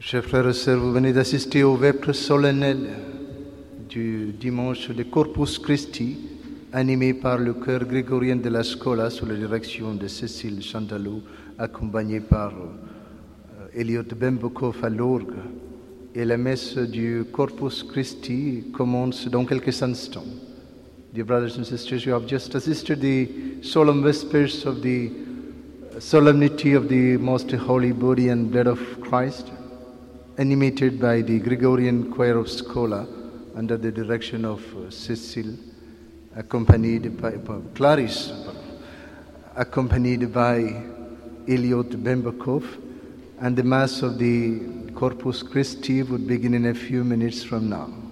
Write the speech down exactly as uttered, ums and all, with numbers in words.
Chers frères et sœurs, vous venez d'assister au vêpres solennel du dimanche de Corpus Christi, animé par le chœur grégorien de la Scola sous la direction de Cécile Chantalou, accompagné par euh, Elliot Bembokov à l'orgue. Et la messe du Corpus Christi commence dans quelques instants. Dear brothers and sisters, you have just assisted the solemn vespers of the solemnity of the most holy body and blood of Christ, animated by the Gregorian choir of Scola under the direction of uh, Cecile, accompanied by uh, Clarice, accompanied by Elliot Bembokov, and the Mass of the Corpus Christi would begin in a few minutes from now.